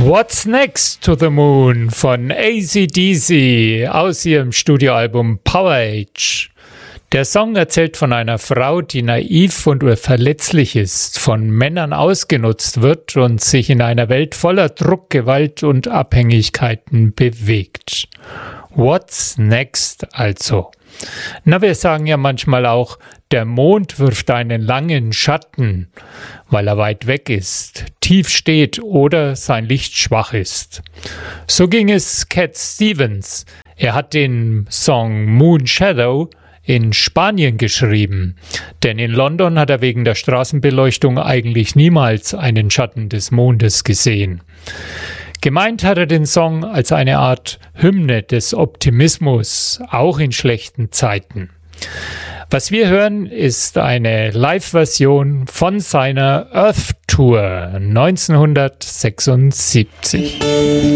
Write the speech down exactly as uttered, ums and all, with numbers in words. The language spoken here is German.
What's Next to the Moon von A C D C aus ihrem Studioalbum Power Age. Der Song erzählt von einer Frau, die naiv und verletzlich ist, von Männern ausgenutzt wird und sich in einer Welt voller Druck, Gewalt und Abhängigkeiten bewegt. What's next also? Na, wir sagen ja manchmal auch, der Mond wirft einen langen Schatten, weil er weit weg ist, tief steht oder sein Licht schwach ist. So ging es Cat Stevens. Er hat den Song Moon Shadow in Spanien geschrieben, denn in London hat er wegen der Straßenbeleuchtung eigentlich niemals einen Schatten des Mondes gesehen. Gemeint hat er den Song als eine Art Hymne des Optimismus, auch in schlechten Zeiten. Was wir hören, ist eine Live-Version von seiner Earth Tour neunzehnhundertsechsundsiebzig.